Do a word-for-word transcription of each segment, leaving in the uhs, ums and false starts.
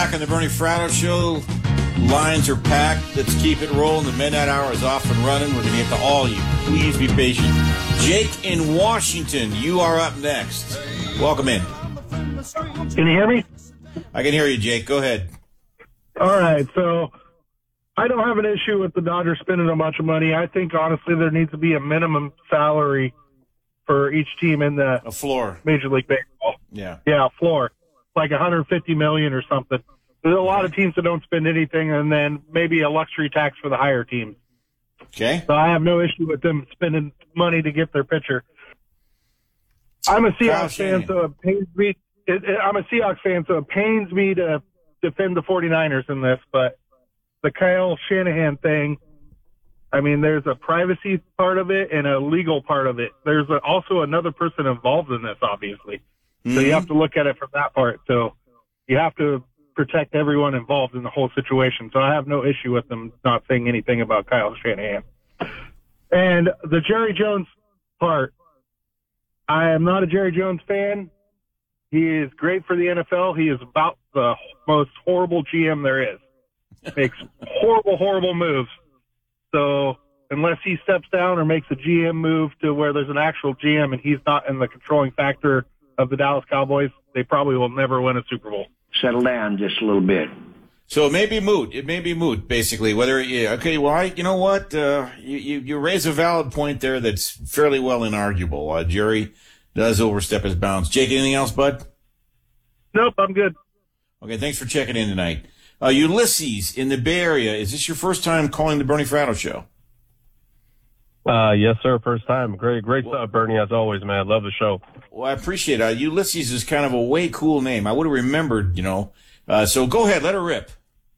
Back on the Bernie Fratto Show. Lines are packed. Let's keep it rolling. The midnight hour is off and running. We're going to get to all of you. Please be patient. Jake in Washington, you are up next. Welcome in. Can you hear me? I can hear you, Jake. Go ahead. All right. So I don't have an issue with the Dodgers spending a bunch of money. I think, honestly, there needs to be a minimum salary for each team in the A floor. Major League Baseball. Yeah. Yeah, a floor. Like one hundred fifty million dollars or something. There's a lot of teams that don't spend anything, and then maybe a luxury tax for the higher teams. Okay. So I have no issue with them spending money to get their pitcher. I'm a Seahawks fan, so it pains me. It, it, I'm a Seahawks fan, so it pains me to defend the 49ers in this. But the Kyle Shanahan thing, I mean, there's a privacy part of it and a legal part of it. There's a, also another person involved in this, obviously. Mm-hmm. So you have to look at it from that part. So you have to protect everyone involved in the whole situation. So I have no issue with them not saying anything about Kyle Shanahan. And the Jerry Jones part, I am not a Jerry Jones fan. He is great for the N F L. He is about the most horrible G M there is. Makes horrible, horrible moves. So unless he steps down or makes a G M move to where there's an actual G M and he's not in the controlling factor of the Dallas Cowboys, they probably will never win a Super Bowl. Settle down just a little bit. So it may be moot. It may be moot, basically. Whether yeah, okay, well, I, you know what? Uh, you, you you raise a valid point there that's fairly well inarguable. Uh, Jerry does overstep his bounds. Jake, anything else, bud? Nope, I'm good. Okay, thanks for checking in tonight. Uh, Ulysses in the Bay Area. Is this your first time calling the Bernie Fratto Show? Uh, yes, sir. First time. Great, great well, stuff, Bernie, as always, man. Love the show. Well, I appreciate it. Uh, Ulysses is kind of a way cool name. I would have remembered, you know. Uh, so go ahead, let her rip.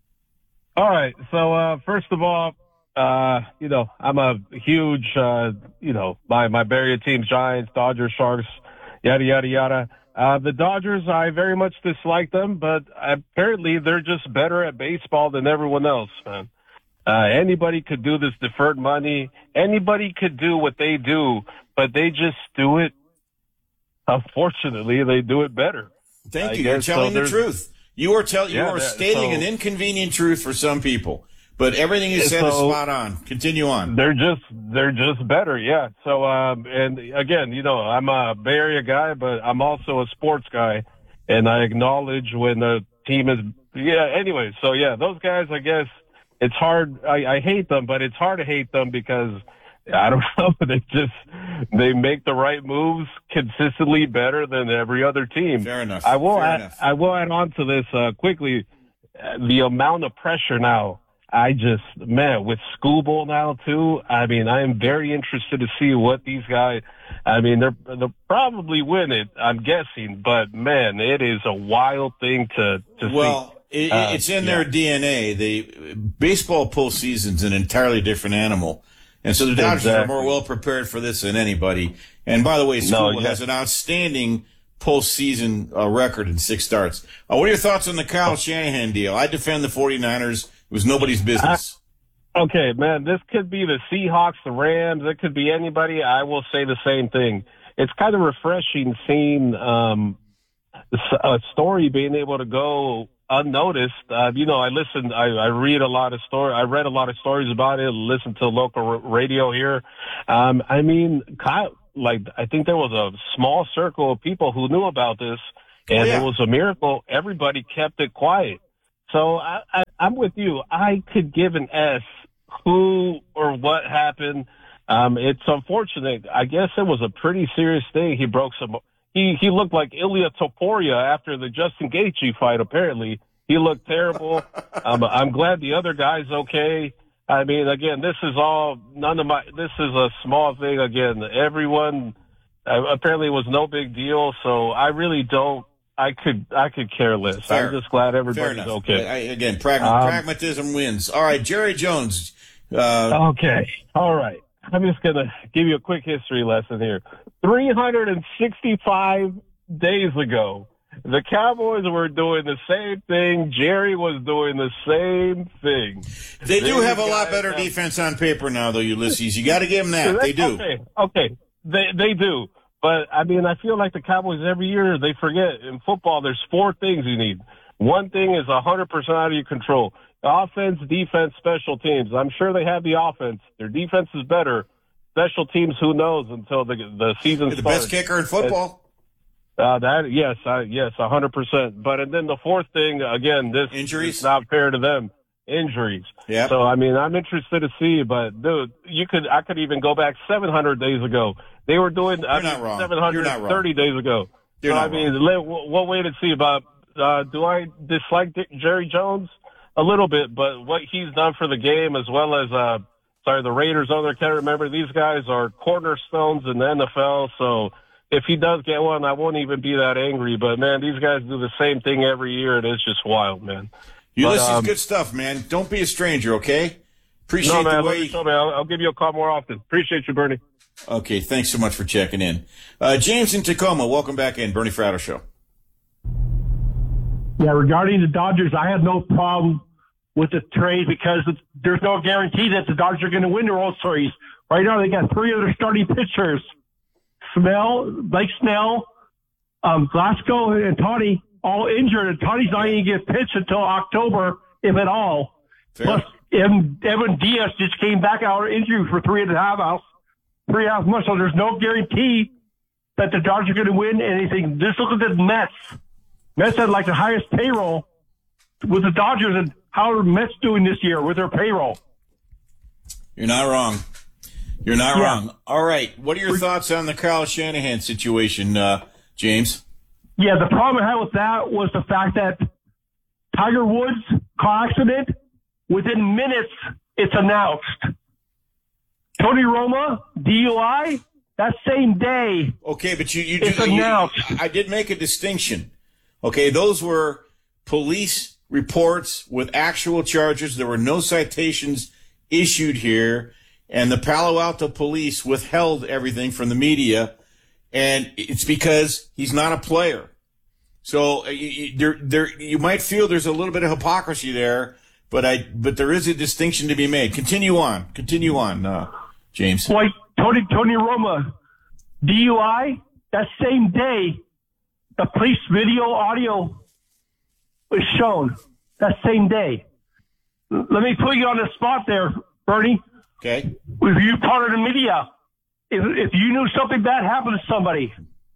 All right. So, uh, first of all, uh, you know, I'm a huge, uh, you know, my, my Bay Area teams, Giants, Dodgers, Sharks, yada, yada, yada. Uh, the Dodgers, I very much dislike them, but apparently they're just better at baseball than everyone else, man. Uh, anybody could do this deferred money. Anybody could do what they do, but they just do it. Unfortunately, they do it better. Thank you. You're telling so the truth. You are telling. Yeah, you are that, stating so, an inconvenient truth for some people, but everything you said so, is spot on. Continue on. They're just they're just better, yeah. So, um, and again, you know, I'm a Bay Area guy, but I'm also a sports guy, and I acknowledge when the team is. Yeah. Anyway, so yeah, those guys, I guess. It's hard. I, I hate them, but it's hard to hate them because I don't know. They just they make the right moves consistently better than every other team. Fair enough. I will Fair add. enough. I will add on to this uh, quickly. Uh, the amount of pressure now. I just man with school ball now too. I mean, I am very interested to see what these guys. I mean, they're they'll probably win it. I'm guessing, but man, it is a wild thing to to well, see. It, Uh, it's in yeah. their D N A. The baseball postseason's an entirely different animal, and so the Dodgers Exactly. are more well prepared for this than anybody. And by the way, School No, yeah. has an outstanding postseason uh, record in six starts. Uh, what are your thoughts on the Kyle Shanahan deal? I defend the 49ers. It was nobody's business. Okay, man, this could be the Seahawks, the Rams. It could be anybody. I will say the same thing. It's kind of refreshing seeing um, a story being able to go unnoticed. Uh, you know, I listen, I, I read a lot of story. I read a lot of stories about it. Listen to local r- radio here. Um, I mean, Kyle, like, I think there was a small circle of people who knew about this, and Oh, yeah. it was a miracle. Everybody kept it quiet. So I, I, I'm with you. I could give an S who or what happened. Um, it's unfortunate. I guess it was a pretty serious thing. He broke some. He he looked like Ilya Topuria after the Justin Gaethje fight. Apparently, he looked terrible. um, I'm glad the other guy's okay. I mean, again, this is all none of my. This is a small thing. Again, everyone uh, apparently it was no big deal. So I really don't. I could I could care less. Fair. I'm just glad Fair everybody's enough. okay. I, again, pragma- Um, pragmatism wins. All right, Jerry Jones. Uh, Okay. All right. I'm just going to give you a quick history lesson here. three hundred sixty-five days ago, the Cowboys were doing the same thing. Jerry was doing the same thing. they do These have a lot guys better have- defense on paper now, though, Ulysses. You got to give them that. They do. Okay. Okay. They, they do. But, I mean, I feel like the Cowboys every year, they forget. In football, there's four things you need. One thing is one hundred percent out of your control. Offense, defense, special teams. I'm sure they have the offense. Their defense is better. Special teams, who knows until the the season You're the starts. best kicker in football. Uh, that yes, I, yes, one hundred percent. But and then the fourth thing, again, this Injuries? is not fair to them. Injuries. Yeah. So I mean, I'm interested to see, but dude, you could I could even go back seven hundred days ago. They were doing You're I not mean, wrong. seven hundred thirty days ago. You're so not I mean, wrong. let, we'll wait and see. About uh, do I dislike Dick, Jerry Jones a little bit? But what he's done for the game, as well as uh, sorry, the Raiders owner, I can't remember. These guys are cornerstones in the N F L. So if he does get one, I won't even be that angry. But man, these guys do the same thing every year, and it's just wild, man. Ulysses, um, good stuff, man. Don't be a stranger, okay? Appreciate No, man, the way. let me show me. I'll, I'll give you a call more often. Appreciate you, Bernie. Okay, thanks so much for checking in. Uh, James in Tacoma, welcome back in. Bernie Fratto Show. Yeah, regarding the Dodgers, I have no problem with the trade because there's no guarantee that the Dodgers are going to win the World Series. Right now, they got three other starting pitchers: Snell, Blake Snell, um, Glasgow, and Tawny, all injured. And Tawny's not even going to get pitched until October, if at all. Fair. Plus, Evan, Evan Diaz just came back out of injury for three and a half hours, three and a half months. So there's no guarantee that the Dodgers are going to win anything. Just look at the Mets. Mets had like the highest payroll with the Dodgers, and how are Mets doing this year with their payroll? You're not wrong. You're not Yeah. wrong. All right. What are your thoughts on the Kyle Shanahan situation, uh, James? Yeah, the problem I had with that was the fact that Tiger Woods car accident, within minutes, it's announced. Tony Roma, D U I, that same day. Okay, but you, you, It's you, you announced. I did make a distinction. Okay, those were police reports with actual charges. There were no citations issued here, and the Palo Alto police withheld everything from the media, and it's because he's not a player. So uh, you, there, there, you might feel there's a little bit of hypocrisy there, but I, but there is a distinction to be made. Continue on. Continue on, uh, James. Like Tony, Tony Roma, D U I, that same day, the police video audio was shown that same day. L- Let me put you on the spot there, Bernie. Okay. If you part of the media, if, if you knew something bad happened to somebody,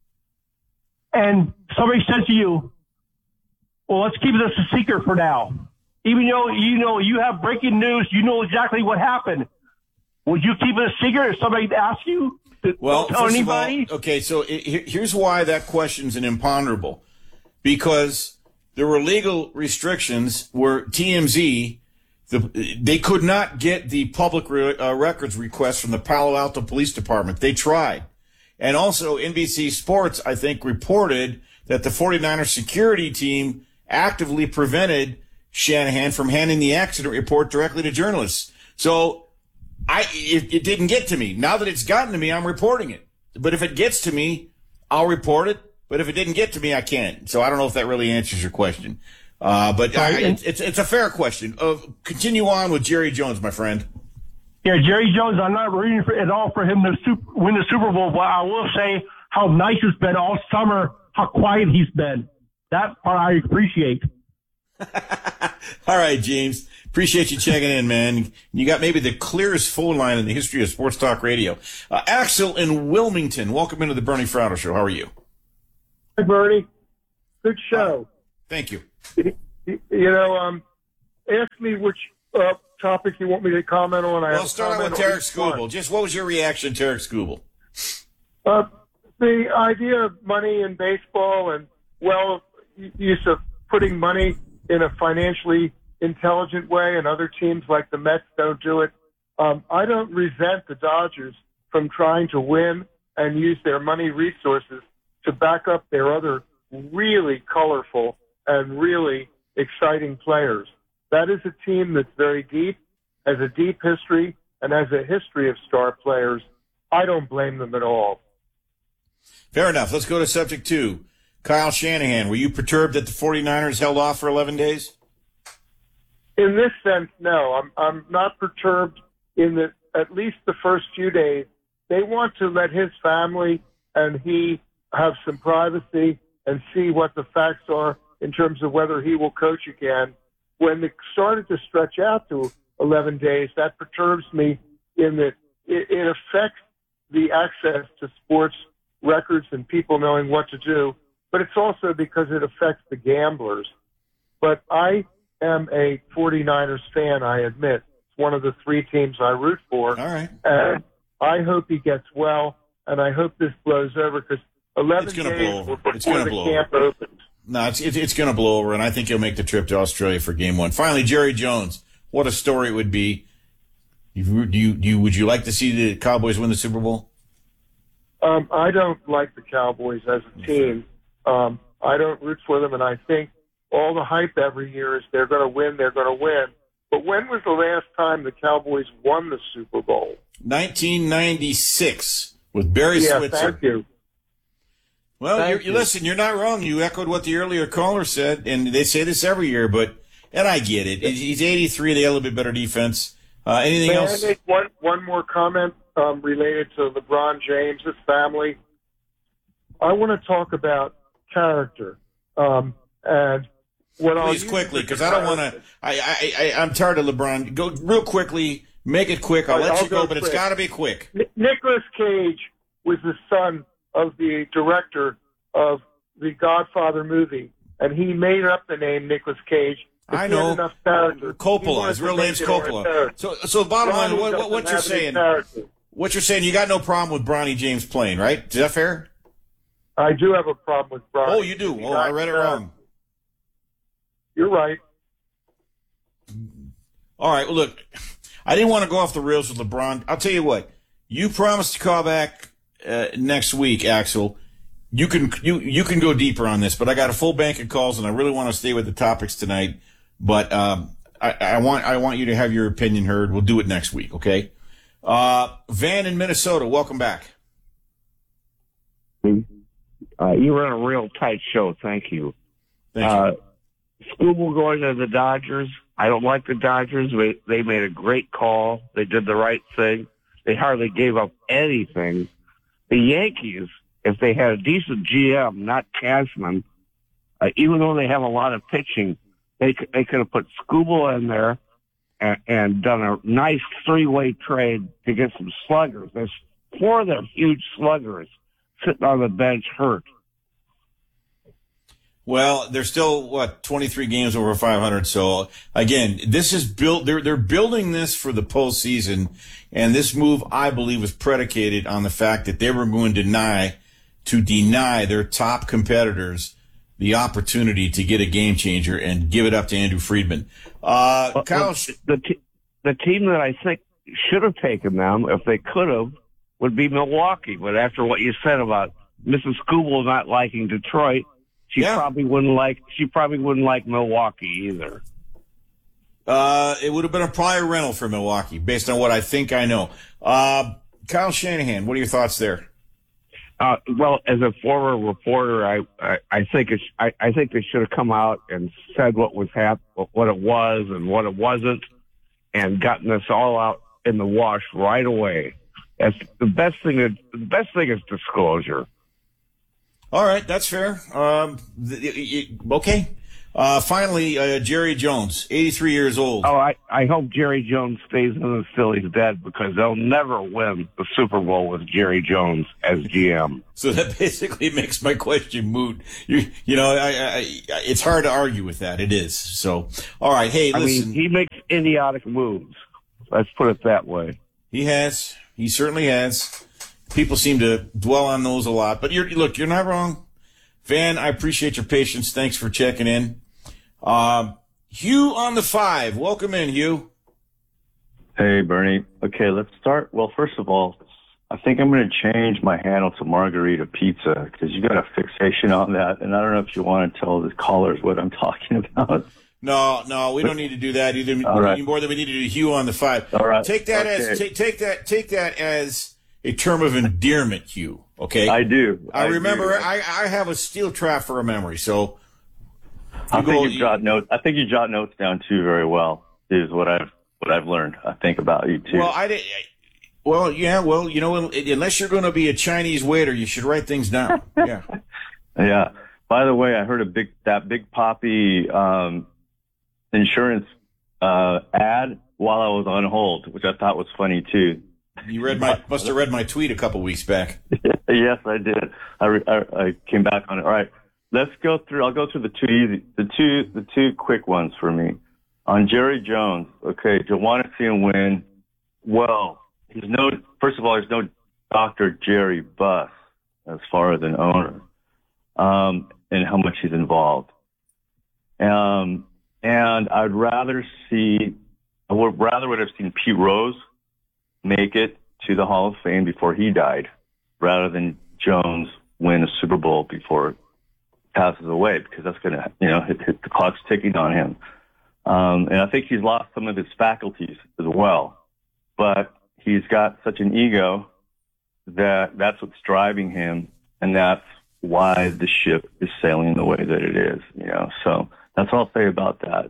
and somebody said to you, well, let's keep this a secret for now. Even though you know you have breaking news, you know exactly what happened. Would you keep it a secret if somebody asked you? To Well, don't tell first anybody? of all, okay, so it, here- here's why that question's an imponderable. Because there were legal restrictions where T M Z, the, they could not get the public re, uh, records request from the Palo Alto Police Department. They tried. And also N B C Sports, I think, reported that the 49ers security team actively prevented Shanahan from handing the accident report directly to journalists. So I, it, it didn't get to me. Now that it's gotten to me, I'm reporting it. But if it gets to me, I'll report it. But if it didn't get to me, I can't. So I don't know if that really answers your question. Uh, but I, it's, it's, it's a fair question. Uh, continue on with Jerry Jones, my friend. Yeah, Jerry Jones, I'm not rooting for, at all for him to super, win the Super Bowl, but I will say how nice it's been all summer, how quiet he's been. That part I appreciate. All right, James. Appreciate you checking in, man. You got maybe the clearest phone line in the history of Sports Talk Radio. Uh, Axel in Wilmington, welcome into the Bernie Fratto Show. How are you? Hey, Bernie. Good show. Thank you. You know, um, ask me which uh, topic you want me to comment on. I Well, have start out comment with on Tarek each one. Skubal. Just what was your reaction to Tarek Skubal? Uh, the idea of money in baseball and, well, use of putting money in a financially intelligent way, and other teams like the Mets don't do it. Um, I don't resent the Dodgers from trying to win and use their money resources to back up their other really colorful and really exciting players. That is a team that's very deep, has a deep history, and has a history of star players. I don't blame them at all. Fair enough. Let's go to subject two. Kyle Shanahan, were you perturbed that the 49ers held off for eleven days? In this sense, no. I'm I'm not perturbed in that at least the first few days, they want to let his family and he have some privacy and see what the facts are in terms of whether he will coach again. When it started to stretch out to eleven days, that perturbs me in that it, it affects the access to sports records and people knowing what to do, but it's also because it affects the gamblers. But I am a 49ers fan, I admit. It's one of the three teams I root for. All right. And I hope he gets well, and I hope this blows over because eleven It's gonna days blow over. before It's gonna the blow camp over. opens. No, it's it's, it's going to blow over, and I think he'll make the trip to Australia for Game One. Finally, Jerry Jones. What a story it would be. You, do you, do you, would you like to see the Cowboys win the Super Bowl? Um, I don't like the Cowboys as a team. Um, I don't root for them, and I think all the hype every year is they're going to win, they're going to win. But when was the last time the Cowboys won the Super Bowl? nineteen ninety-six with Barry Yeah, Switzer. thank you. Well, Thank you're, you you. listen, you're not wrong. You echoed what the earlier caller said, and they say this every year, but, and I get it. He's eighty-three. They have a little bit better defense. Uh, anything May else? I make one, one more comment um, related to LeBron James' family? I want to talk about character. Um, and what I'll Please, use quickly, as because a I don't want to. I, I, I, I'm tired of LeBron. Go real quickly. Make it quick. I'll All right, let I'll you go, go but it's quick. got to be quick. Ni- Nicolas Cage was the son of the director of the Godfather movie, and he made up the name Nicolas Cage. I He had know. enough character. He Coppola. wanted His to real make name's it on Coppola. character. So, so the bottom line, Ronnie what, what, doesn't what you're have any saying, character. what you're saying, you got no problem with Bronny James playing, right? Is that fair? I do have a problem with Bronny. Oh, you do. He Oh, got I read it character. wrong. You're right. All right. Well, look, I didn't want to go off the rails with LeBron. I'll tell you what. You promised to call back uh, next week, Axel. You can you you can go deeper on this, but I got a full bank of calls, and I really want to stay with the topics tonight. But um, I, I want I want you to have your opinion heard. We'll do it next week, okay? Uh, Van in Minnesota, welcome back. Uh, you run a real tight show. Thank you. Thank you. Uh, Scooble going to the Dodgers. I don't like the Dodgers. They, they made a great call. They did the right thing. They hardly gave up anything. The Yankees, if they had a decent G M, not Cashman, uh, even though they have a lot of pitching, they could, they could have put Scooble in there and, and done a nice three-way trade to get some sluggers. There's four of them huge sluggers sitting on the bench hurt. Well, they're still, what, twenty-three games over five hundred. So, again, this is built, they're, they're building this for the postseason. And this move, I believe, was predicated on the fact that they were going to deny, to deny their top competitors the opportunity to get a game changer and give it up to Andrew Friedman. Uh, Well, Kyle, well, the, t- the team that I think should have taken them, if they could have, would be Milwaukee. But after what you said about Missus Scooble not liking Detroit, she Yeah. probably wouldn't like. She probably wouldn't like Milwaukee either. uh, it would have been a prior rental for Milwaukee, based on what I think I know. Uh, Kyle Shanahan, what are your thoughts there? Uh, well, as a former reporter, I I, I think it's I, I think they should have come out and said what was hap- what it was and what it wasn't, and gotten this all out in the wash right away. That's the best thing. That, the best thing is disclosure. All right, that's fair. Um, th- y- y- okay. Uh, finally, uh, Jerry Jones, eighty-three years old. Oh, I, I hope Jerry Jones stays in the Phillies dead because they'll never win the Super Bowl with Jerry Jones as G M. So that basically makes my question moot. You, you know, I, I, I, it's hard to argue with that. It is. So, all right. Hey, I listen. mean, he makes idiotic moves. Let's put it that way. He has. He certainly has. People seem to dwell on those a lot. But you're, look, you're not wrong. Van, I appreciate your patience. Thanks for checking in. Um, Hugh on the five. Welcome in, Hugh. Hey, Bernie. Okay, let's start. Well, first of all, I think I'm going to change my handle to Margarita Pizza because you got a fixation on that. And I don't know if you want to tell the callers what I'm talking about. No, no, we don't need to do that either. All right. Any more than we need to do Hugh on the five. All right. Take that Okay. as take, take that take that as a term of endearment, Hugh. Okay. I do. I, remember. do. I, I have a steel trap for a memory, so I you think go- you jot notes. I think you jot notes down too very well. Is what I've what I've learned. I think about you too. well, I did. Well, yeah. Well, you know, unless you're going to be a Chinese waiter, you should write things down. Yeah. Yeah. By the way, I heard a big that Big Poppy um, insurance uh, ad while I was on hold, which I thought was funny too. You read my must have read my tweet a couple weeks back. Yes, I did. I, re, I I came back on it. All right, let's go through. I'll go through the two easy, the two the two quick ones for me. On Jerry Jones, okay, do you want to see him win? Well, he's no. First of all, there's no Doctor Jerry Buss as far as an owner, um, and how much he's involved. Um, and I'd rather see. I would rather would have seen Pete Rose make it to the Hall of Fame before he died, rather than Jones win a Super Bowl before it passes away, because that's going to, you know, hit, hit the clock's ticking on him. Um, and I think he's lost some of his faculties as well, but he's got such an ego that that's what's driving him, and that's why the ship is sailing the way that it is, you know. So that's all I'll say about that.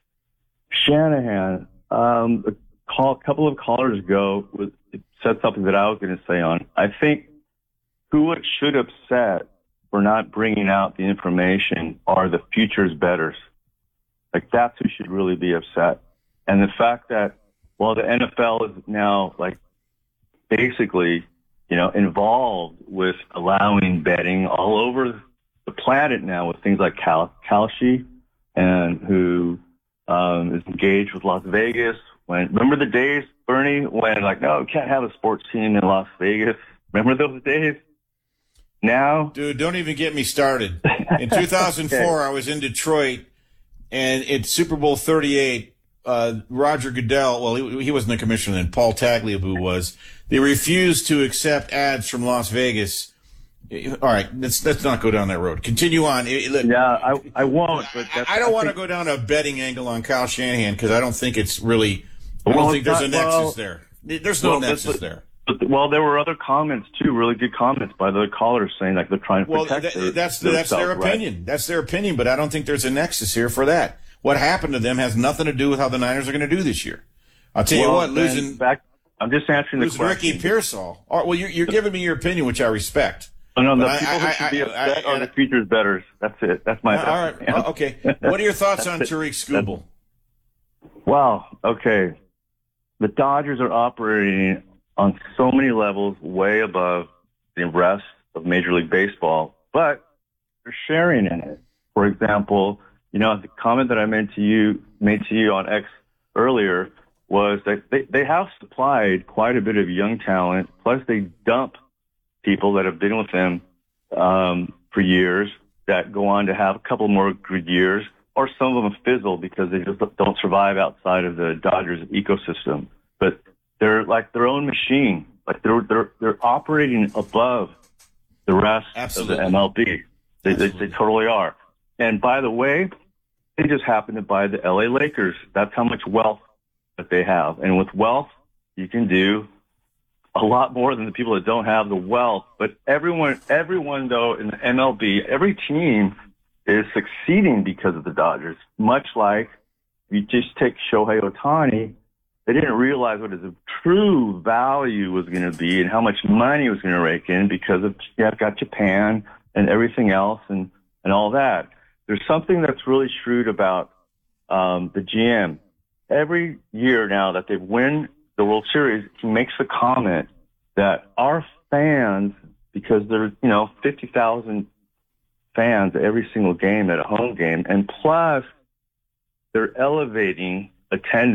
Shanahan, um, a call, a couple of callers ago was, it said something that I was going to say on. I think who it should upset for not bringing out the information are the futures bettors. Like, that's who should really be upset. And the fact that, well, the N F L is now, like, basically, you know, involved with allowing betting all over the planet now with things like Cal- Kalshi, and who um, is engaged with Las Vegas. When remember the days, Bernie, when like, no, we can't have a sports team in Las Vegas. Remember those days? Now, dude, don't even get me started. In two thousand four, okay. I was in Detroit, and it's Super Bowl thirty-eight. Uh, Roger Goodell, well, he, he wasn't the commissioner then. Paul Tagliabue was. They refused to accept ads from Las Vegas. All right, let's let's not go down that road. Continue on. Yeah, I I won't. But that's, I, I don't I want think, to go down a betting angle on Kyle Shanahan, because I don't think it's really. I don't well, think there's not, a nexus well, there. There's no well, nexus but, there. But, well, there were other comments too, really good comments by the callers saying like they're trying to well, protect. Well, their, that's that's their opinion. Right? That's their opinion. But I don't think there's a nexus here for that. What happened to them has nothing to do with how the Niners are going to do this year. I'll tell well, you what, losing back. I'm just answering the losing question. Ricky Pearsall. All right, well, you're, you're giving me your opinion, which I respect. Oh, no, the but people I, who I, should be I, upset I, I, are the futures bettors. That's it. That's my. All right. Yeah. Uh, okay. What are your thoughts on Tariq Skubal? Wow. Okay. The Dodgers are operating on so many levels way above the rest of Major League Baseball, but they're sharing in it. For example, you know, the comment that I made to you made to you on X earlier was that they, they have supplied quite a bit of young talent, plus they dump people that have been with them um, for years that go on to have a couple more good years, or some of them fizzle because they just don't survive outside of the Dodgers ecosystem. But they're like their own machine. Like they're they're they're operating above the rest Absolutely. of the M L B. They, they they totally are. And by the way, they just happened to buy the L A Lakers. That's how much wealth that they have. And with wealth, you can do a lot more than the people that don't have the wealth. But everyone, everyone though in the M L B, every team is succeeding because of the Dodgers. Much like you just take Shohei Ohtani, they didn't realize what his true value was going to be and how much money was going to rake in because of, yeah, I've got Japan and everything else and, and all that. There's something that's really shrewd about um, the G M. Every year now that they win the World Series, he makes the comment that our fans, because there's, you know, fifty thousand fans at every single game at a home game, and plus they're elevating attendance